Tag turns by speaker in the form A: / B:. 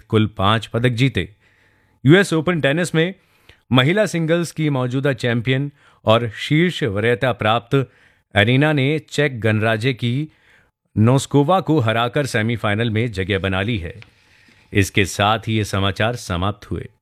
A: कुल 5 पदक जीते। यूएस ओपन टेनिस में महिला सिंगल्स की मौजूदा चैंपियन और शीर्ष वरीयता प्राप्त एरिना ने चेक गणराज्य की नोस्कोवा को हराकर सेमीफाइनल में जगह बना ली है। इसके साथ ही ये समाचार समाप्त हुए।